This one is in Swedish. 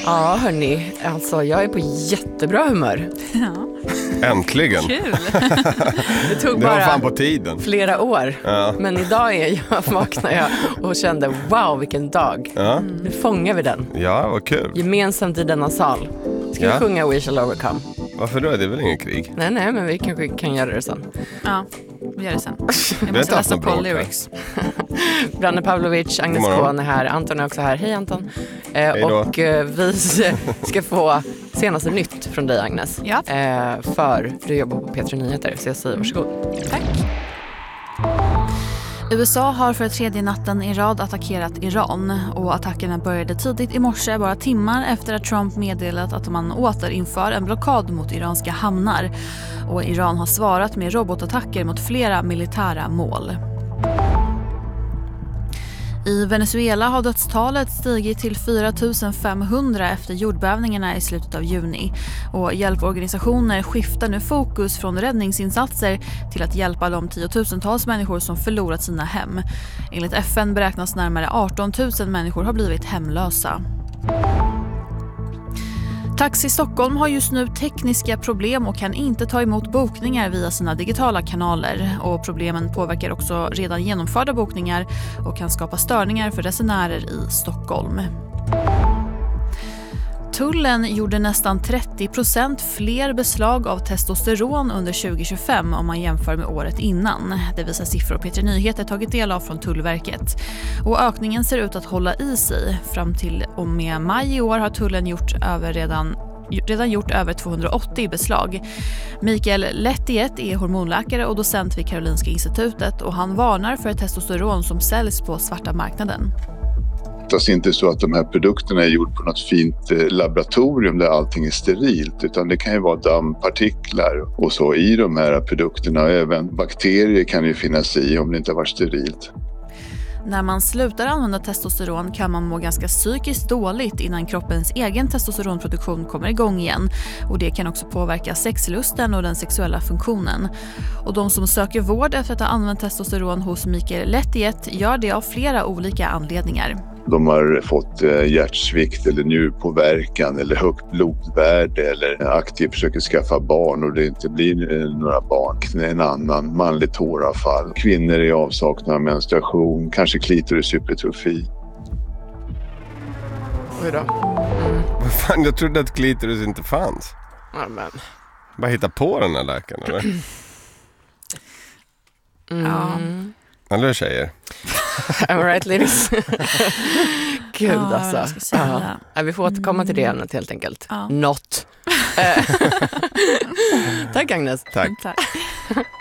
Ja, hörni. Alltså, jag är på jättebra humör. Ja. Äntligen. Kul. Det tog Det var bara fan på tiden. flera år. Ja. Men idag vaknade jag och kände, wow, vilken dag. Ja. Nu fångar vi den. Ja, vad kul. Gemensamt i denna sal. Ska vi sjunga We Shall Overcome? Varför då? Det är väl ingen krig? Nej, men vi kanske kan göra det sen. Ja, vi gör det sen. Jag har måste inte haft läsa något på bråk lyrics. Branne Pavlovic, Agnes God morgon. Kohn är här. Anton är också här. Hej Anton. då. Och vi ska få senaste nytt från dig, Agnes. Ja. För du jobbar på P3 Nyheter, så jag säger varsågod. Tack. USA har för tredje natten i rad attackerat Iran och attackerna började tidigt i morse, bara timmar efter att Trump meddelat att man återinför en blockad mot iranska hamnar. Och Iran har svarat med robotattacker mot flera militära mål. I Venezuela har dödstalet stigit till 4 500 efter jordbävningarna i slutet av juni. Och hjälporganisationer skiftar nu fokus från räddningsinsatser till att hjälpa de tiotusentals människor som förlorat sina hem. Enligt FN beräknas närmare 18 000 människor har blivit hemlösa. Taxi Stockholm har just nu tekniska problem och kan inte ta emot bokningar via sina digitala kanaler. Och problemen påverkar också redan genomförda bokningar och kan skapa störningar för resenärer i Stockholm. Tullen gjorde nästan 30% fler beslag av testosteron under 2025 om man jämför med året innan. Det visar siffror P3 Nyheter tagit del av från Tullverket. Och ökningen ser ut att hålla i sig. Fram till och med maj i år har tullen redan gjort över 280 beslag. Mikael Lettiet är hormonläkare och docent vid Karolinska institutet och han varnar för testosteron som säljs på svarta marknaden. Det är inte så att de här produkterna är gjord på något fint laboratorium där allting är sterilt, utan det kan ju vara dammpartiklar och så i de här produkterna. Även bakterier kan ju finnas i om det inte har varit sterilt. När man slutar använda testosteron kan man må ganska psykiskt dåligt innan kroppens egen testosteronproduktion kommer igång igen. Och det kan också påverka sexlusten och den sexuella funktionen. Och de som söker vård efter att ha använt testosteron hos Mikael Lettiet gör det av flera olika anledningar. De har fått hjärtsvikt eller njurpåverkan eller högt blodvärde eller aktivt försöker skaffa barn och det inte blir några barn. En annan manligt håravfall. Kvinnor i avsaknad av menstruation, kanske klitorishypertrofi. Oj då. Vad fan, jag trodde att klitoris inte fanns. Ja, men. Bara hitta på den här läkaren, eller? Ja. Eller tjejer? Am I right, ladies? Gud, Ja, alltså. jag ska säga. Ja, vi får återkomma till det ämnet helt enkelt. Ja. Not. Tack, Agnes. Tack. Tack.